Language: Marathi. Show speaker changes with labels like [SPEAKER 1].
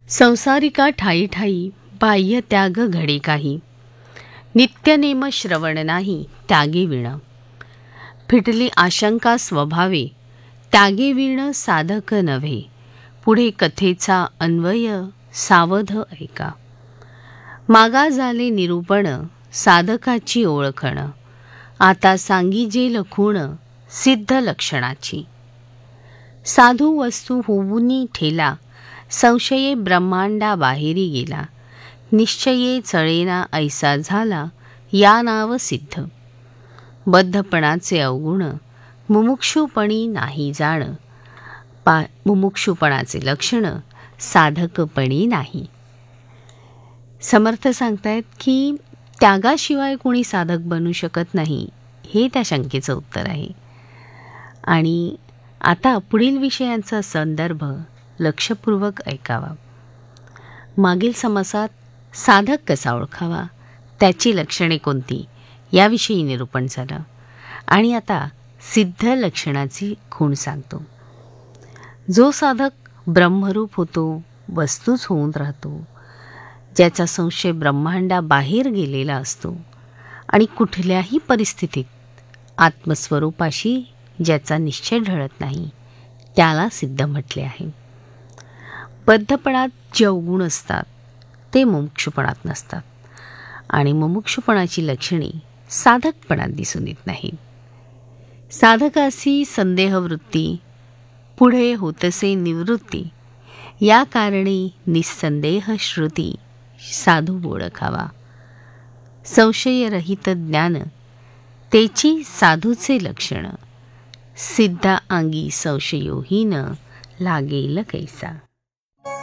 [SPEAKER 1] संसारिका ठाई ठाई बाह्य त्याग घडे काही, नित्यनेम श्रवण नाही त्यागे विण. फिटली आशंका स्वभावे, त्यागे विण साधक नव्हे. पुढे कथेचा अन्वय सावध ऐका. मागा झाले निरूपण साधकाची ओळखण, आता सांगी जे लखूण सिद्ध लक्षणाची. साधू वस्तू होऊनी ठेला, संशये ब्रह्मांडा बाहेरी गेला. निश्चये चळेना ऐसा झाला, या नाव सिद्ध. बद्धपणाचे अवगुण मुमुक्षुपणी नाही जाण, मुमुक्षुपणाचे लक्षण साधकपणी नाही. समर्थ सांगतायत की त्यागाशिवाय कोणी साधक बनू शकत नाही, हे त्या शंकेचं उत्तर आहे. आणि आता पुढील विषयांचा संदर्भ लक्षपूर्वक ऐकावा. मागील समासात साधक कसा ओळखावा, त्याची लक्षणे कोणती याविषयी निरूपण झालं. आणि आता सिद्ध लक्षणाची खूण सांगतो. जो साधक ब्रह्मरूप होतो, वस्तूच होऊन राहतो, ज्याचा संशय ब्रह्मांडाबाहेर गेलेला असतो आणि कुठल्याही परिस्थितीत आत्मस्वरूपाशी ज्याचा निश्चय ढळत नाही, त्याला सिद्ध म्हटले आहे. बद्धपणात जे अवगुण असतात ते मुमुक्षुपणात नसतात आणि मुमुक्षुपणाची लक्षणे साधकपणात दिसून येत नाहीत. साधकासी संदेहवृत्ती, पुढे होतसे निवृत्ती, या कारणे निस्संदेह श्रुती साधू ओळखावा. संशयरहित ज्ञान तेची साधूचे लक्षण, सिद्धा अंगी संशयोहीन लागेल कैसा.